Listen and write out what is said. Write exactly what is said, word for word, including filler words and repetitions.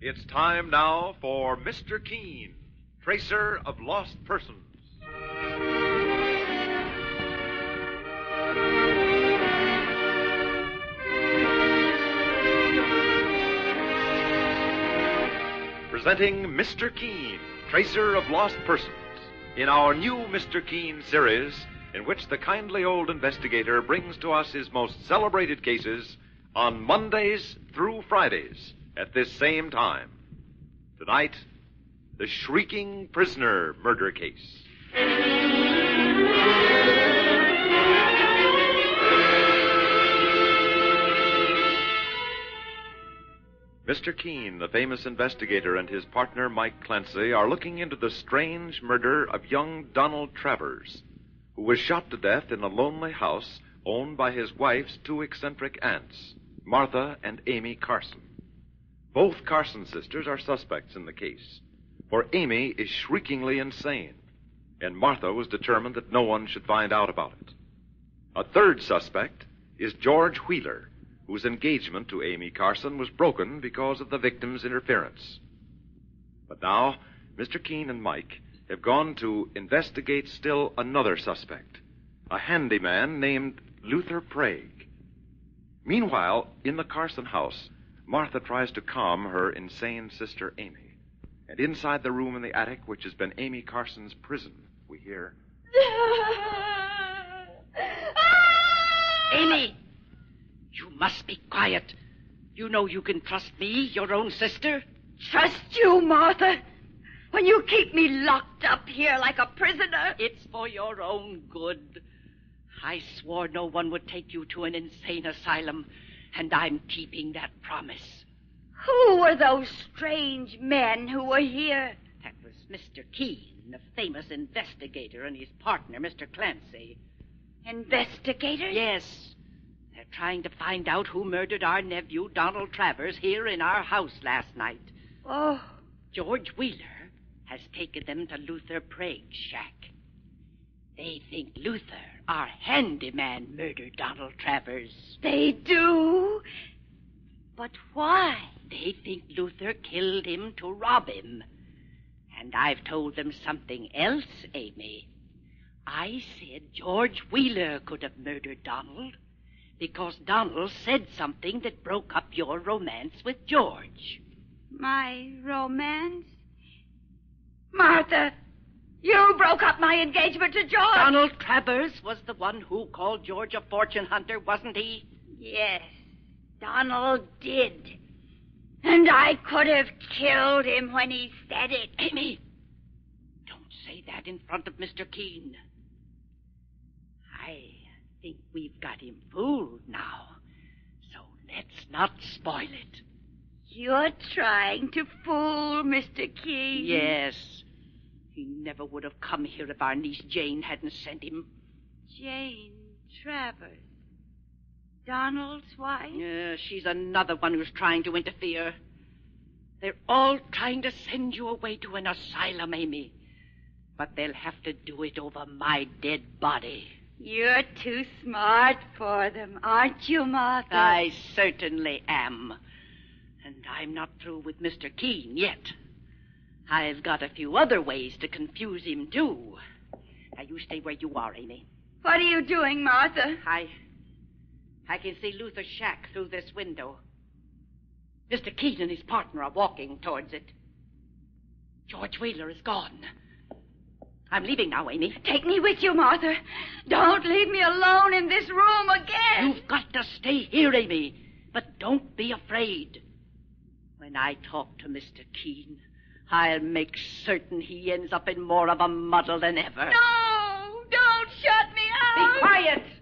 It's time now for Mister Keene, Tracer of Lost Persons. Presenting Mister Keene, Tracer of Lost Persons, in our new Mister Keene series, in which the kindly old investigator brings to us his most celebrated cases on Mondays through Fridays at this same time. Tonight, the Shrieking Prisoner murder case. Mister Keene, the famous investigator, and his partner, Mike Clancy, are looking into the strange murder of young Donald Travers, who was shot to death in a lonely house owned by his wife's two eccentric aunts, Martha and Amy Carson. Both Carson sisters are suspects in the case, for Amy is shriekingly insane, and Martha was determined that no one should find out about it. A third suspect is George Wheeler, whose engagement to Amy Carson was broken because of the victim's interference. But now, Mister Keene and Mike have gone to investigate still another suspect, a handyman named Luther Prague. Meanwhile, in the Carson house, Martha tries to calm her insane sister Amy. And inside the room in the attic, which has been Amy Carson's prison, we hear... Amy! You must be quiet. You know you can trust me, your own sister. Trust you, Martha? When you keep me locked up here like a prisoner? It's for your own good. I swore no one would take you to an insane asylum, and I'm keeping that promise. Who were those strange men who were here? That was Mister Keene, the famous investigator, and his partner, Mister Clancy. Investigators? Yes. They're trying to find out who murdered our nephew, Donald Travers, here in our house last night. Oh. George Wheeler has taken them to Luther Prague's shack. They think Luther, our handyman, murdered Donald Travers. They do? But why? They think Luther killed him to rob him. And I've told them something else, Amy. I said George Wheeler could have murdered Donald because Donald said something that broke up your romance with George. My romance? Martha, you broke up my engagement to George. Donald Travers was the one who called George a fortune hunter, wasn't he? Yes, Donald did. And I could have killed him when he said it. Amy, don't say that in front of Mister Keene. I think we've got him fooled now, so let's not spoil it. You're trying to fool Mister Keene? Yes. He never would have come here if our niece Jane hadn't sent him. Jane Travers? Donald's wife? Yeah, she's another one who's trying to interfere. They're all trying to send you away to an asylum, Amy. But they'll have to do it over my dead body. You're too smart for them, aren't you, Martha? I certainly am. And I'm not through with Mister Keene yet. I've got a few other ways to confuse him, too. Now, you stay where you are, Amy. What are you doing, Martha? I... I can see Luther's shack through this window. Mister Keene and his partner are walking towards it. George Wheeler is gone. I'm leaving now, Amy. Take me with you, Martha. Don't leave me alone in this room again. You've got to stay here, Amy. But don't be afraid. When I talk to Mister Keene, I'll make certain he ends up in more of a muddle than ever. No! Don't shut me out! Be quiet!